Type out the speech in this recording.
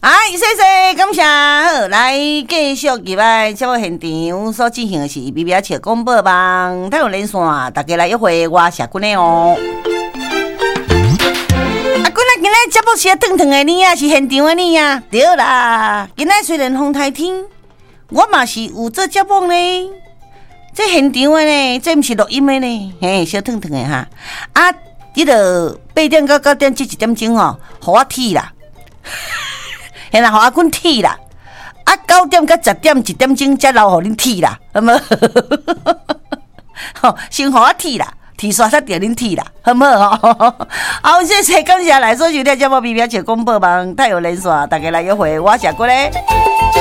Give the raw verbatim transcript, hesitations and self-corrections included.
哎，谢谢，感谢。好，来继续入来节目现场所进行的是 B B R 笑广播网，太阳连线，大家来约会我社君的哦。啊，君啊，今日节目是烫烫的你啊，是现场的你啊，对啦。今日虽然风台天，我嘛是有做节目呢。这现场的呢，这不是录音的呢，嘿，小烫烫的哈。啊，这个八点到九点这一点钟哦，互我剃啦。现在互阿君剃啦，啊九点到十点一点钟才留互恁剃啦，好无？吼，先互我剃啦，剃刷才着恁剃啦，好无？吼，好，谢谢感谢来所收听节目 B B R 笑广播网，太有连线，大家来约会，我是君咧。